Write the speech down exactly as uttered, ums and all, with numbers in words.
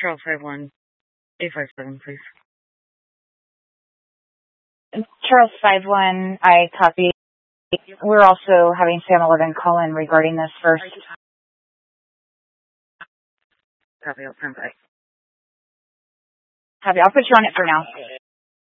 Charles five one eight five seven, please. Charles five one, I copy. We're also having Sam eleven call in regarding this first. Copy, I'll turn back. Copy, I'll put you on it for now.